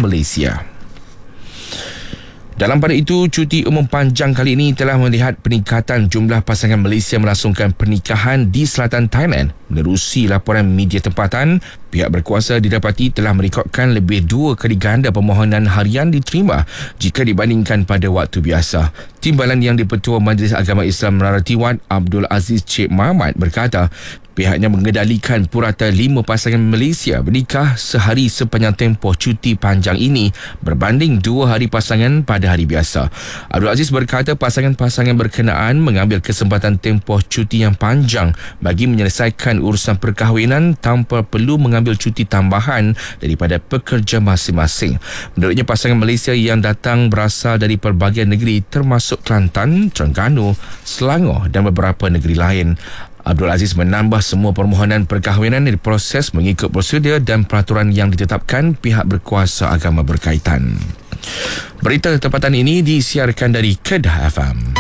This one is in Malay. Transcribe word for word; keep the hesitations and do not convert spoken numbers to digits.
Malaysia. Dalam pada itu, cuti umum panjang kali ini telah melihat peningkatan jumlah pasangan Malaysia melangsungkan pernikahan di selatan Thailand. Menerusi laporan media tempatan, pihak berkuasa didapati telah merekodkan lebih dua kali ganda permohonan harian diterima jika dibandingkan pada waktu biasa. Timbalan Yang di-Pertua Majlis Agama Islam Raratiwan Abdul Aziz Cik Mahmad berkata, pihaknya mengendalikan purata lima pasangan Malaysia bernikah sehari sepanjang tempoh cuti panjang ini berbanding dua hari pasangan pada hari biasa. Abdul Aziz berkata pasangan-pasangan berkenaan mengambil kesempatan tempoh cuti yang panjang bagi menyelesaikan urusan perkahwinan tanpa perlu mengambil cuti tambahan daripada pekerja masing-masing. Menurutnya, pasangan Malaysia yang datang berasal dari pelbagai negeri termasuk Kelantan, Terengganu, Selangor dan beberapa negeri lain. Abdul Aziz menambah semua permohonan perkahwinan diproses mengikut prosedur dan peraturan yang ditetapkan pihak berkuasa agama berkaitan. Berita tempatan ini disiarkan dari Kedah F M.